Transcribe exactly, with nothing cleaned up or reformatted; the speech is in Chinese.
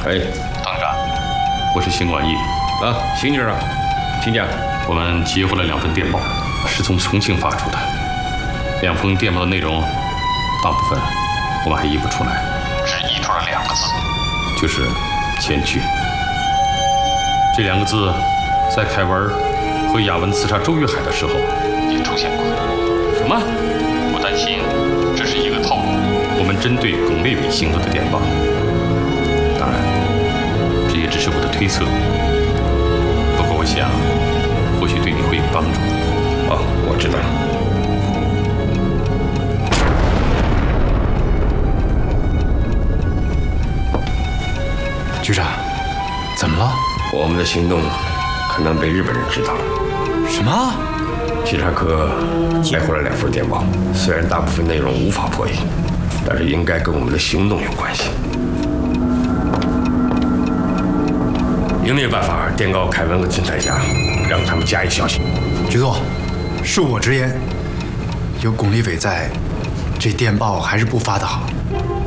哎， 董事长， 我是邢广义。 啊，邢局长，请讲。 我们接获了两份电报，是从重庆发出的。两封电报的内容，大部分我们还译不出来， 只译出了两个字， 就是“前去”。这两个字，在凯文和雅文刺杀周玉海的时候也出现过。 什么？ 我担心这是一个套路。 我们针对巩立伟行动的电报，当然，这也只是我的推测。不过我想，或许对你会有帮助。 哦，我知道了。 局长，怎么了？ 我们的行动可能被日本人知道了。 什么？ 稽查科带回了两份电报，虽然大部分内容无法破译，但是应该跟我们的行动有关系。应有办法电告凯文和金彩霞，让他们加以小心。 局座，恕我直言，有巩立伟在，这电报还是不发的好。